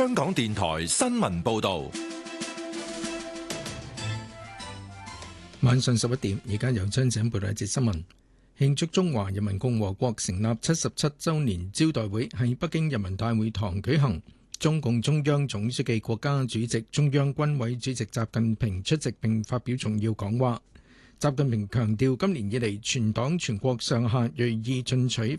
香港電台新聞報道。 晚上11點，而家由張景報道一節新聞。慶祝中華人民共和國成立77週年招待會喺北京人民大會堂舉行，中共中央總書記、國家主席、中央軍委主席習近平出席並發表重要講話。習近平強調，今年以嚟，全黨全國上下銳意進取